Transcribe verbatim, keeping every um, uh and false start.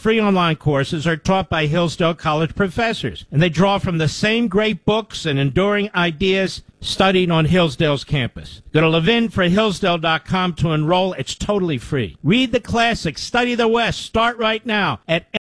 free online courses are taught by Hillsdale College professors, and they draw from the same great books and enduring ideas studied on Hillsdale's campus. Go to levin for hillsdale dot com to enroll. It's totally free. Read the classics, study the West. Start right now at